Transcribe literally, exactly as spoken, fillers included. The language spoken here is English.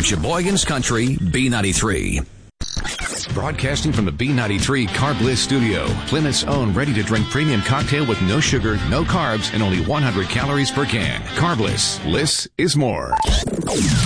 Sheboygan's Country, B ninety-three. Broadcasting from the B ninety-three Carb Bliss studio, Plymouth's own ready-to-drink premium cocktail with no sugar, no carbs, and only one hundred calories per can. Carb Bliss. Bliss is more.